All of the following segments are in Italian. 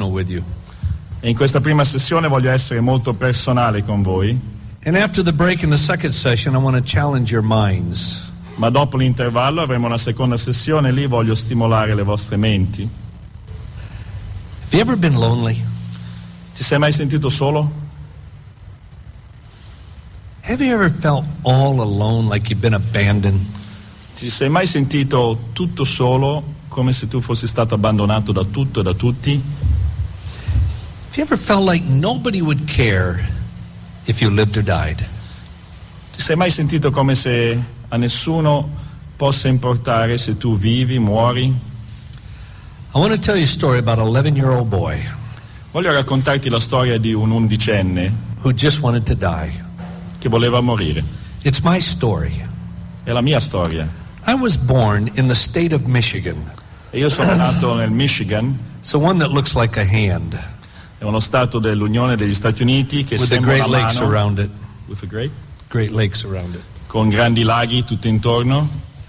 personal with you. E in questa prima sessione voglio essere molto personale con voi. And after the break in the second session, I want to challenge your minds. Ma dopo l'intervallo avremo una seconda sessione e lì voglio stimolare le vostre menti. Have you ever been lonely? Ti sei mai sentito solo? Have you ever felt all alone, like you've been abandoned? Ti sei mai sentito tutto solo, come se tu fossi stato abbandonato da tutto e da tutti? Have you ever felt like nobody would care if you lived or died? Ti sei mai sentito come se a nessuno possa importare se tu vivi, muori? I want to tell you a story about an 11-year-old boy Voglio raccontarti la storia di un undicenne who just wanted to die. che voleva morire. It's my story. È la mia storia. I was born in the state of Michigan. E io sono nato nel Michigan, It's the one that looks like a hand, è uno stato dell'Unione degli Stati Uniti che with the sembra Great una Lakes mano, around it. with a great, Great Lakes around it. con grandi laghi tutto intorno.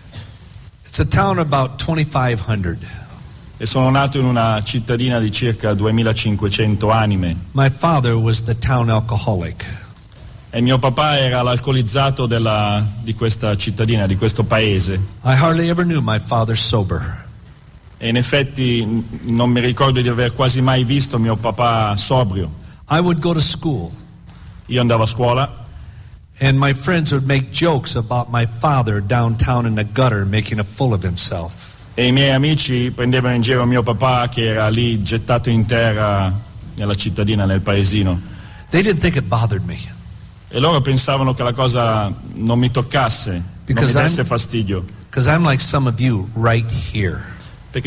It's a town about 2,500. E sono nato in una cittadina di circa 2500 anime. My father was the town alcoholic. E mio papà era l'alcolizzato di questa cittadina, di questo paese. I hardly ever knew my father sober. E in effetti non mi ricordo di aver quasi mai visto mio papà sobrio. I would go to school, Io andavo a scuola and my friends would make jokes about my father downtown in the gutter making a fool of himself. e i miei amici prendevano in giro mio papà che era lì gettato in terra nella cittadina, nel paesino. They didn't think it bothered me E loro pensavano che la cosa non mi toccasse, non mi Because desse fastidio. because I'm like some of you right here, Perché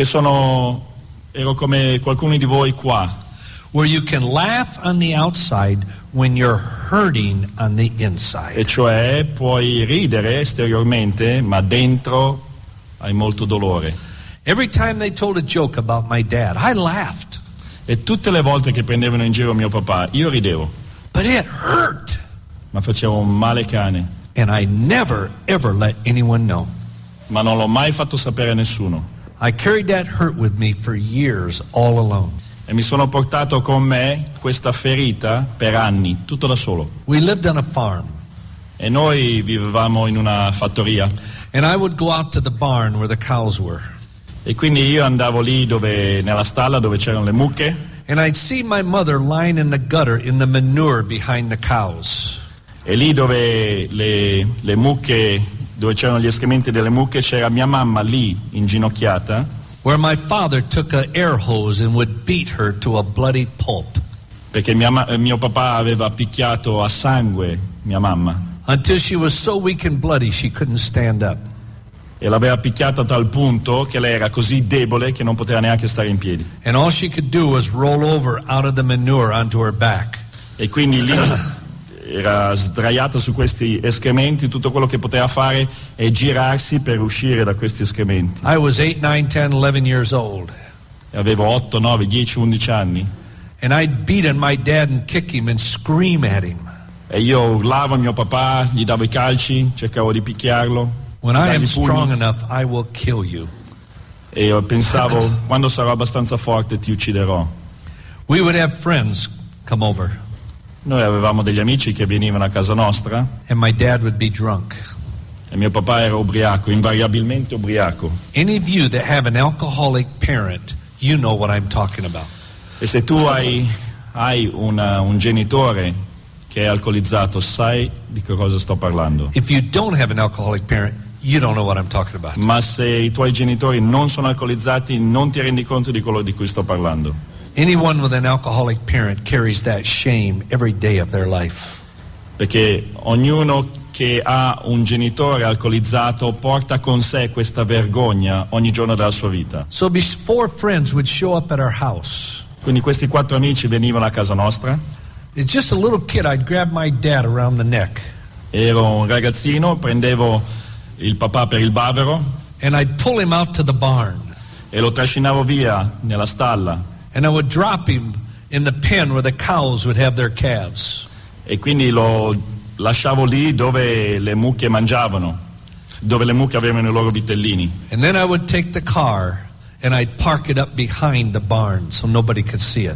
ero come qualcuno di voi qua, where you can laugh on the outside when you're hurting on the inside. e cioè puoi ridere esteriormente, ma dentro hai molto dolore. Every time they told a joke about my dad, I laughed, E tutte le volte che prendevano in giro mio papà, io ridevo, but it hurt. ma facevo un male cane. And I never, ever let anyone know. Ma non l'ho mai fatto sapere a nessuno. I carried that hurt with me for years, all alone. E mi sono portato con me questa ferita per anni, tutto da solo. We lived on a farm, E noi vivevamo in una fattoria. and I would go out to the barn where the cows were, E quindi io andavo lì nella stalla dove c'erano le mucche, and I'd see my mother lying in the gutter in the manure behind the cows. e lì dove le mucche, dove c'erano gli escrementi delle mucche, c'era mia mamma lì inginocchiata, Where my father took an air hose and would beat her to a bloody pulp perché mio papà aveva picchiato a sangue mia mamma, until she was so weak and bloody she couldn't stand up. e l'aveva picchiata a tal punto che lei era così debole che non poteva neanche stare in piedi. And all she could do was roll over out of the manure onto her back. E quindi lì era sdraiata su questi escrementi, tutto quello che poteva fare è girarsi per uscire da questi escrementi. I was 8, 9, 10, 11 years old, E avevo 8, 9, 10, 11 anni, and I'd beat on my dad and kick him and scream at him. e io urlavo a mio papà, gli davo i calci, cercavo di picchiarlo, When I am dargli pugni, strong enough, I will kill you. e io pensavo, quando sarò abbastanza forte ti ucciderò. We would have friends come over, Noi avevamo degli amici che venivano a casa nostra and my dad would be drunk. e mio papà era ubriaco, invariabilmente ubriaco. Any of you that have an alcoholic parent, you know what I'm talking about. E se tu hai un genitore che è alcolizzato, sai di che cosa sto parlando. If you don't have an alcoholic parent, you don't know what I'm talking about. Ma se i tuoi genitori non sono alcolizzati, non ti rendi conto di quello di cui sto parlando. Anyone with an alcoholic parent carries that shame every day of their life. Perché ognuno che ha un genitore alcolizzato porta con sé questa vergogna ogni giorno della sua vita. So before friends would show up at our house, Quindi questi 4 amici venivano a casa nostra. it's just a little kid, I'd grab my dad around the neck, Ero un ragazzino, prendevo il papà per il bavero and I'd pull him out to the barn, e lo trascinavo via nella stalla. and I would drop him in the pen where the cows would have their calves. E quindi lo lasciavo lì dove le mucche mangiavano, dove le mucche avevano i loro vitellini. And then I would take the car and I'd park it up behind the barn so nobody could see it.